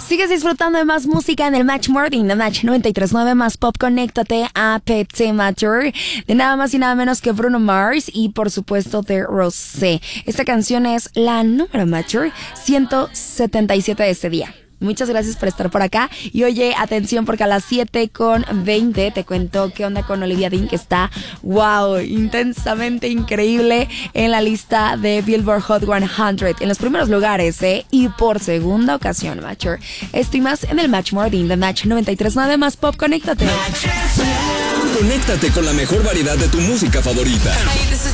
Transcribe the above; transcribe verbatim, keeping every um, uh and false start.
Sigues disfrutando de más música en el Match Morning, de Match noventa y tres punto nueve más pop. Conéctate a Petit Mature, de nada más y nada menos que Bruno Mars y por supuesto de Rosé. Esta canción es la número Mature ciento setenta y siete de este día. Muchas gracias por estar por acá. Y oye, atención, porque a las siete con veinte te cuento qué onda con Olivia Dean, que está, wow, intensamente increíble en la lista de Billboard Hot cien, en los primeros lugares, ¿eh? Y por segunda ocasión, Mature. Esto y más en el Match Morning de Match noventa y tres punto nueve más pop. Conéctate. Conéctate con la mejor variedad de tu música favorita.